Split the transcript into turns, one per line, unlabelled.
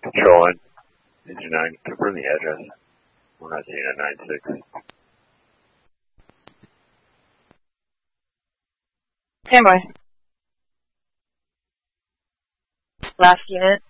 Control in. Engine 9, confirm the address. We're not seeing a 96.
Standby. Last unit.